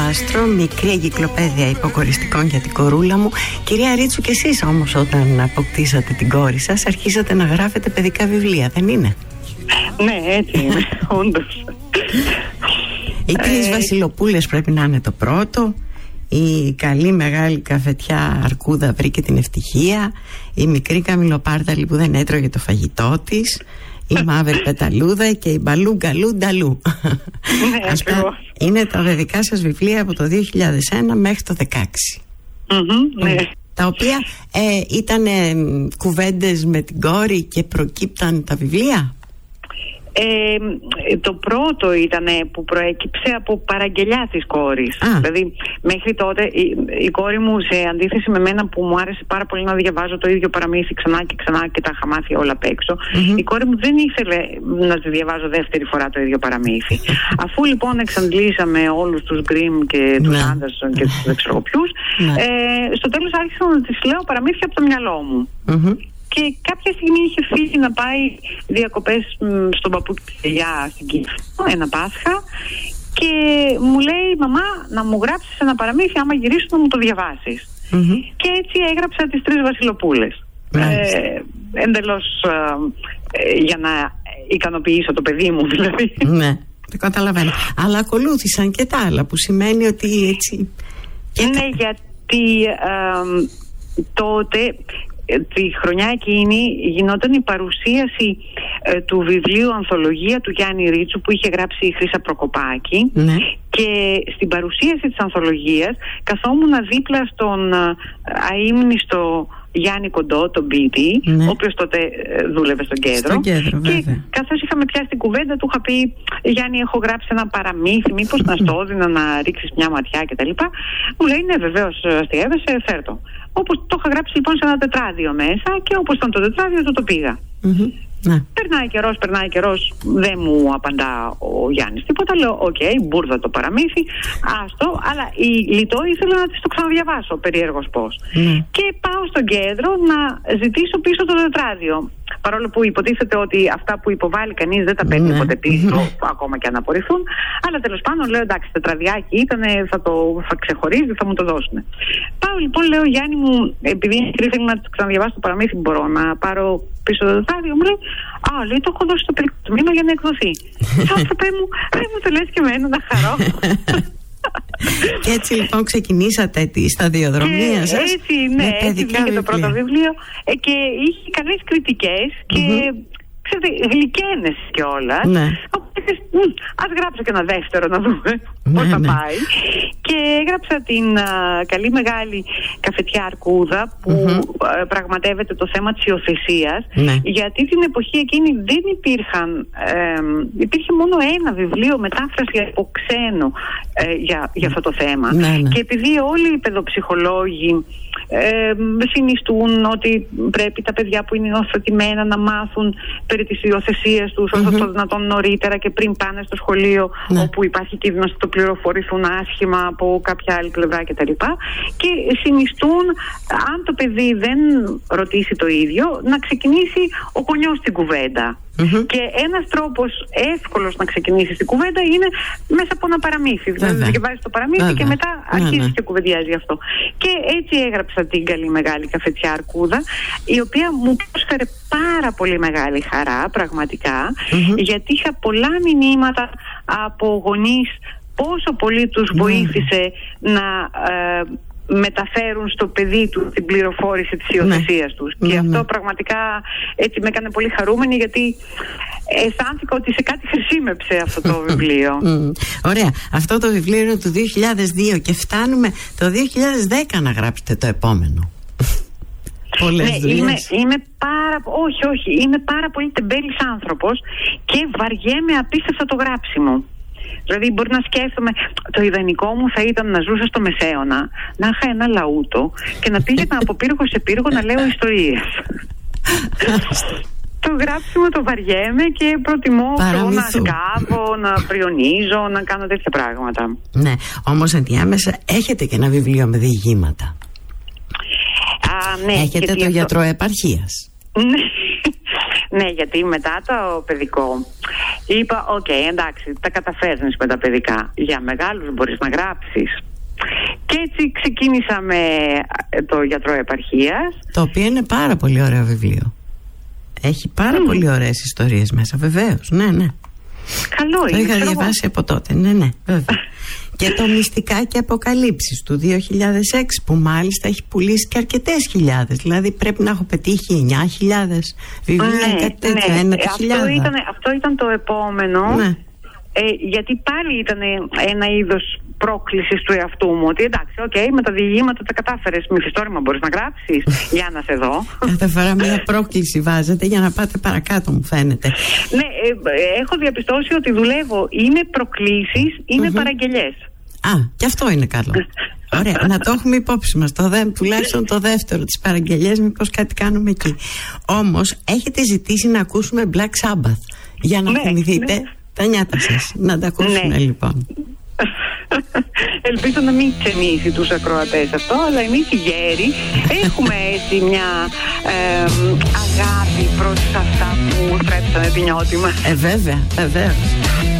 Άστρο, μικρή εγκυκλοπαίδεια υποκοριστικών για την κορούλα μου. Κυρία Ρίτσου, και εσείς όμως όταν αποκτήσατε την κόρη σας αρχίσατε να γράφετε παιδικά βιβλία, δεν είναι? Ναι, έτσι είναι, όντως. Οι τρεις Βασιλοπούλες πρέπει να είναι το πρώτο. Η καλή μεγάλη καφετιά Αρκούδα βρήκε την ευτυχία. Η μικρή Καμιλοπάρδαλη που δεν έτρωγε το φαγητό της. Η μαύρη Πεταλούδα και η Μπαλού Γκαλού Νταλού. Ναι, αυτά είναι τα παιδικά σας βιβλία από το 2001 μέχρι το 2016. Ναι. Τα οποία ήταν κουβέντες με την κόρη και προκύπταν τα βιβλία. Το πρώτο ήταν που προέκυψε από παραγγελιά της κόρης. Δηλαδή μέχρι τότε η κόρη μου, σε αντίθεση με μένα που μου άρεσε πάρα πολύ να διαβάζω το ίδιο παραμύθι ξανά και ξανά και τα είχα μάθει όλα απ' έξω, η κόρη μου δεν ήθελε να τη διαβάζω δεύτερη φορά το ίδιο παραμύθι. Αφού λοιπόν εξαντλήσαμε όλους τους Γκριμ και τους Άντερσον και τους δεξιογοποιούς, στο τέλος άρχισα να τις λέω παραμύθια από το μυαλό μου. Και κάποια στιγμή είχε φύγει να πάει διακοπές στον παππού και τη γιαγιά στην Κύφο, ένα Πάσχα, και μου λέει, μαμά, να μου γράψεις ένα παραμύθι, άμα γυρίσω να μου το διαβάσεις. Και έτσι έγραψα τις τρεις Βασιλοπούλες. Εντελώς για να ικανοποιήσω το παιδί μου, δηλαδή. Ναι, το καταλαβαίνω. Αλλά ακολούθησαν και τα άλλα, που σημαίνει ότι έτσι... Ναι, γιατί τότε... Τη χρονιά εκείνη γινόταν η παρουσίαση του βιβλίου Ανθολογία του Γιάννη Ρίτσου που είχε γράψει η Χρύσα Προκοπάκη, και στην παρουσίαση της ανθολογίας καθόμουν δίπλα στον αείμνηστο Γιάννη Κοντό, τον ποιητή, ο οποίος τότε δούλευε στον Κέντρο. Και καθώς είχαμε πιάσει την κουβέντα, του είχα πει, Γιάννη, έχω γράψει ένα παραμύθι, μήπως να στο έδινα να ρίξεις μια ματιά κτλ. Μου λέει, ναι, βεβαίως, αστιεύεσαι, φέρτο. Όπως το είχα γράψει λοιπόν σε ένα τετράδιο μέσα, και όπως ήταν το τετράδιο το πήγα. Περνάει καιρός, δεν μου απαντά ο Γιάννης τίποτα. Λέω, οκ, μπουρδα το παραμύθι, άστο, αλλά η Λιτό ήθελε να της το ξαναδιαβάσω, περίεργος πώς. Και πάω στον Κέντρο να ζητήσω πίσω το τετράδιο. Παρόλο που υποτίθεται ότι αυτά που υποβάλλει κανείς δεν τα παίρνει ποτέ πίσω, ακόμα και αν απορριφθούν. Αλλά τέλος πάντων λέω, εντάξει, τετραδιάκι ήταν, θα ξεχωρίζει, θα μου το δώσουν. Πάω λοιπόν, λέω, Γιάννη μου, επειδή ήθελε να της ξαναδιαβάσω το παραμύθι, μπορώ να πάρω πίσω το τετράδιο? Μου λέει, λέει, το έχω δώσει στο τελικό τμήμα για να εκδοθεί. Άνθρωπε μου, δεν μου το λες και εμένα να χαρώ. Και έτσι λοιπόν ξεκινήσατε τη σταδιοδρομία σας. Έτσι, ναι, έτσι βγήκε το πρώτο βιβλίο και είχε καλές κριτικές και ξέρετε, γλυκαίνες κιόλας. Ας γράψω και ένα δεύτερο να δούμε πώς θα πάει. Και έγραψα την καλή μεγάλη καφετιά Αρκούδα που πραγματεύεται το θέμα της υιοθεσίας, γιατί την εποχή εκείνη δεν υπήρχε μόνο ένα βιβλίο μετάφραση από ξένο για αυτό το θέμα. Και επειδή όλοι οι παιδοψυχολόγοι συνιστούν ότι πρέπει τα παιδιά που είναι υιοθετημένα να μάθουν περί της υιοθεσίας τους όσο το δυνατόν νωρίτερα και πριν πάνε στο σχολείο, όπου υπάρχει κίνδυνος να το πληροφορηθούν άσχημα από κάποια άλλη πλευρά κτλ. Και συνιστούν, αν το παιδί δεν ρωτήσει το ίδιο, να ξεκινήσει ο γονιός την κουβέντα. Και ένας τρόπος εύκολος να ξεκινήσει την κουβέντα είναι μέσα από ένα παραμύθι. Δηλαδή διαβάζεις το παραμύθι και μετά αρχίζεις και κουβεντιάζει γι' αυτό. Και έτσι έγραψα την καλή μεγάλη καφετιά Αρκούδα, η οποία μου πρόσφερε πάρα πολύ μεγάλη χαρά πραγματικά, γιατί είχα πολλά μηνύματα από γονείς πόσο πολύ τους βοήθησε να μεταφέρουν στο παιδί του την πληροφόρηση της υιοθεσίας τους. Και αυτό πραγματικά έτσι με έκανε πολύ χαρούμενη, γιατί αισθάνθηκα ότι σε κάτι χρησιμεύσε αυτό το βιβλίο. Ωραία. Αυτό το βιβλίο είναι του 2002 και φτάνουμε το 2010 να γράψετε το επόμενο. Είμαι πάρα πολύ τεμπέλης άνθρωπος και βαριέμαι απίστευτα το γράψιμο. Δηλαδή μπορεί να σκέφτομαι, το ιδανικό μου θα ήταν να ζούσα στο Μεσαίωνα, να είχα ένα λαούτο και να πήγαινα από πύργο σε πύργο να λέω ιστορίες. Το γράψιμο το βαριέμαι και προτιμώ να σκάβω, να πριονίζω, να κάνω τέτοια πράγματα. Ναι, όμως ενδιάμεσα έχετε και ένα βιβλίο με διηγήματα. Έχετε το γιατρό επαρχίας. Ναι, γιατί μετά το παιδικό Είπα, εντάξει, τα καταφέρνεις με τα παιδικά. Για μεγάλους μπορείς να γράψεις. Και έτσι ξεκίνησα με το Γιατρό Επαρχίας. Το οποίο είναι πάρα πολύ ωραίο βιβλίο. Έχει πάρα πολύ ωραίες ιστορίες μέσα, βεβαίως. Ναι. Καλό είναι. Το είχα διαβάσει από τότε. Ναι, βέβαια. Και το Μυστικά και Αποκαλύψεις του 2006, που μάλιστα έχει πουλήσει και αρκετές χιλιάδες. Δηλαδή πρέπει να έχω πετύχει 9.000 βιβλία, κάτι τέτοιο, 1.000. Αυτό ήταν το επόμενο. Ναι. Γιατί πάλι ήταν ένα είδος πρόκλησης του εαυτού μου. Ότι εντάξει, με τα διηγήματα τα κατάφερες. Μυθιστόρημα μπορείς να γράψεις. Για να σε δω. Κάθε φορά μια πρόκληση βάζετε για να πάτε παρακάτω, μου φαίνεται. Ναι, έχω διαπιστώσει ότι δουλεύω ή με προκλήσεις ή με παραγγελιές. Και αυτό είναι καλό. Ωραία, να το έχουμε υπόψη μας. Τουλάχιστον το δεύτερο, τις παραγγελίες, μήπως κάτι κάνουμε εκεί. Όμως έχετε ζητήσει να ακούσουμε Black Sabbath για να θυμηθείτε τα νιάτα σας. Να τα ακούσουμε λοιπόν. Ελπίζω να μην ξενήσει τους ακροατές αυτό, αλλά εμείς οι γέροι έχουμε έτσι μια αγάπη προς αυτά που στρέψανε την νιώτη μας. Βέβαια, βεβαίως.